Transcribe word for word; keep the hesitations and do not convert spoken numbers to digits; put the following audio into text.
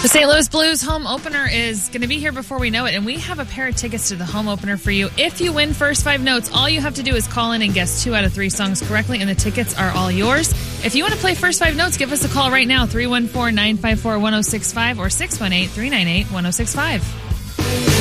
The Saint Louis Blues home opener is going to be here before we know it, and we have a pair of tickets to the home opener for you. If you win first five notes, all you have to do is call in and guess two out of three songs correctly, and the tickets are all yours. If you want to play first five notes, give us a call right now, three one four, nine five four, one oh six five or six one eight, three nine eight, one oh six five.